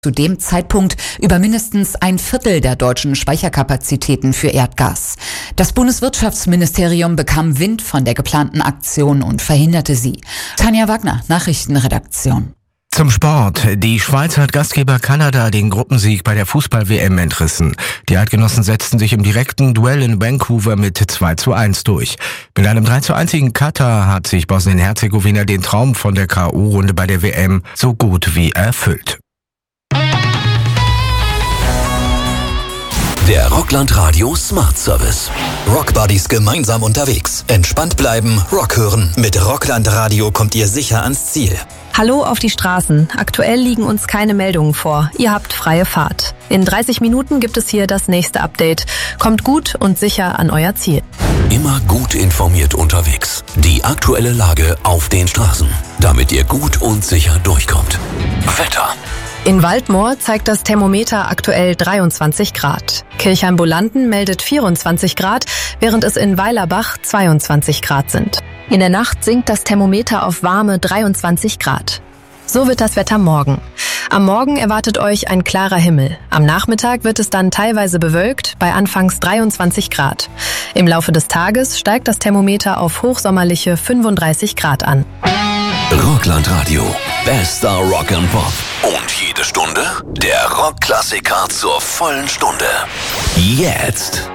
zu dem Zeitpunkt über mindestens ein Viertel der deutschen Speicherkapazitäten für Erdgas. Das Bundeswirtschaftsministerium bekam Wind von der geplanten Aktion und verhinderte sie. Tanja Wagner, Nachrichtenredaktion. Zum Sport. Die Schweiz hat Gastgeber Kanada den Gruppensieg bei der Fußball-WM entrissen. Die Eidgenossen setzten sich im direkten Duell in Vancouver mit 2:1 durch. Mit einem 3:1 Katar hat sich Bosnien-Herzegowina den Traum von der K.O.-Runde bei der WM so gut wie erfüllt. Der Rockland Radio Smart Service. Rock Buddies gemeinsam unterwegs. Entspannt bleiben, Rock hören. Mit Rockland Radio kommt ihr sicher ans Ziel. Hallo auf die Straßen. Aktuell liegen uns keine Meldungen vor. Ihr habt freie Fahrt. In 30 Minuten gibt es hier das nächste Update. Kommt gut und sicher an euer Ziel. Immer gut informiert unterwegs. Die aktuelle Lage auf den Straßen. Damit ihr gut und sicher durchkommt. Wetter. In Waldmoor zeigt das Thermometer aktuell 23 Grad. Kirchheim-Bolanden meldet 24 Grad, während es in Weilerbach 22 Grad sind. In der Nacht sinkt das Thermometer auf warme 23 Grad. So wird das Wetter morgen. Am Morgen erwartet euch ein klarer Himmel. Am Nachmittag wird es dann teilweise bewölkt, bei anfangs 23 Grad. Im Laufe des Tages steigt das Thermometer auf hochsommerliche 35 Grad an. Rockland Radio. Bester Rock and Pop. Und jede Stunde der Rockklassiker zur vollen Stunde. Jetzt